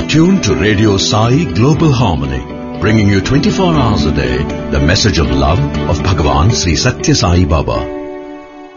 tuned to Radio Sai Global Harmony, bringing you 24 hours a day the message of love of Bhagavan Sri Satya Sai Baba.